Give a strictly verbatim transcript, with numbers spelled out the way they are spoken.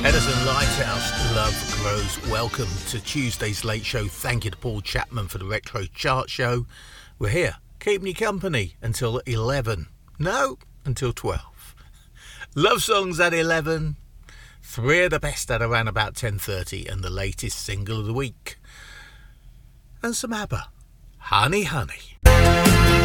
Edison Lighthouse, Love Grows. Welcome to Tuesday's Late Show. Thank you to Paul Chapman for the Retro Chart Show. We're here, keeping you company until eleven. No, until twelve. Love songs at eleven. Three of the best at around about ten thirty. And the latest single of the week. And some ABBA. Honey, Honey.